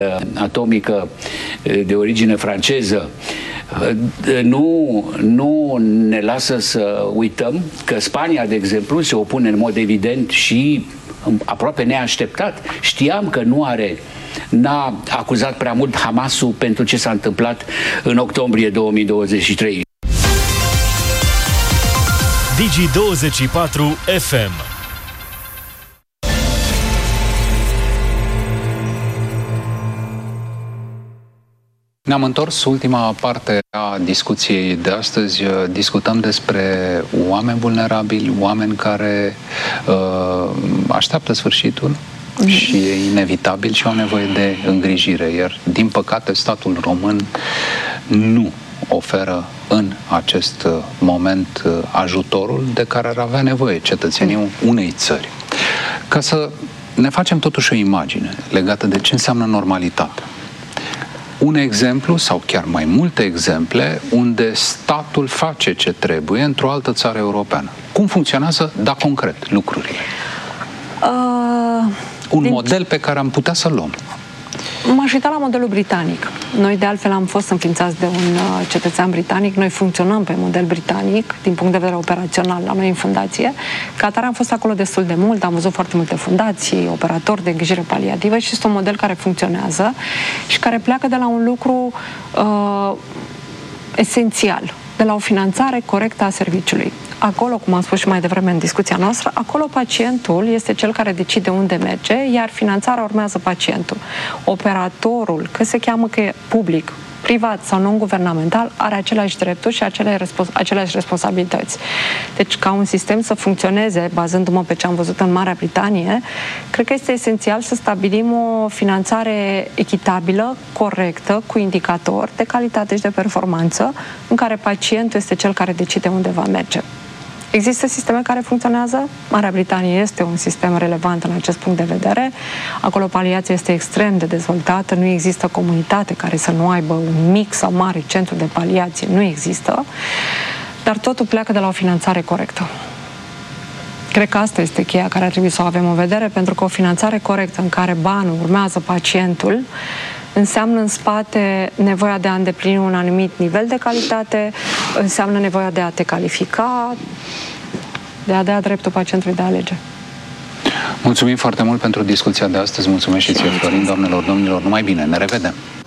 atomică de origine franceză nu ne lasă să uităm că Spania, de exemplu, se opune în mod evident și aproape neașteptat. Știam că n-a acuzat prea mult Hamasul pentru ce s-a întâmplat în octombrie 2023. Digi24 FM. Ne-am întors ultima parte a discuției de astăzi. Discutăm despre oameni vulnerabili, oameni care așteaptă sfârșitul și e inevitabil și au nevoie de îngrijire. Iar, din păcate, statul român nu oferă în acest moment ajutorul de care ar avea nevoie cetățenii unei țări. Ca să ne facem totuși o imagine legată de ce înseamnă normalitate. Un exemplu, sau chiar mai multe exemple, unde statul face ce trebuie într-o altă țară europeană. Cum funcționează, da, concret, lucrurile? Un model pe care am putea să-l luăm. M-aș uita la modelul britanic. Noi, de altfel, am fost înființați de un cetățean britanic. Noi funcționăm pe model britanic, din punct de vedere operațional, la noi în fundație. Ca atare am fost acolo destul de mult, am văzut foarte multe fundații, operatori de îngrijire paliativă și este un model care funcționează și care pleacă de la un lucru esențial, de la o finanțare corectă a serviciului. Acolo, cum am spus și mai devreme în discuția noastră, acolo pacientul este cel care decide unde merge, iar finanțarea urmează pacientul. Operatorul, că se cheamă că e public, privat sau non-guvernamental, are aceleași drepturi și aceleași responsabilități. Deci, ca un sistem să funcționeze, bazându-mă pe ce am văzut în Marea Britanie, cred că este esențial să stabilim o finanțare echitabilă, corectă, cu indicatori de calitate și de performanță, în care pacientul este cel care decide unde va merge. Există sisteme care funcționează. Marea Britanie este un sistem relevant în acest punct de vedere. Acolo paliația este extrem de dezvoltată. Nu există comunitate care să nu aibă un mic sau mare centru de paliație. Nu există. Dar totul pleacă de la o finanțare corectă. Cred că asta este cheia care ar trebui să o avem în vedere, pentru că o finanțare corectă în care banul urmează pacientul înseamnă în spate nevoia de a îndeplini un anumit nivel de calitate, înseamnă nevoia de a te califica, de a da dreptul pacientului de a alege. Mulțumim foarte mult pentru discuția de astăzi. Mulțumesc și ție, Florin, doamnelor, domnilor. Numai bine, ne revedem!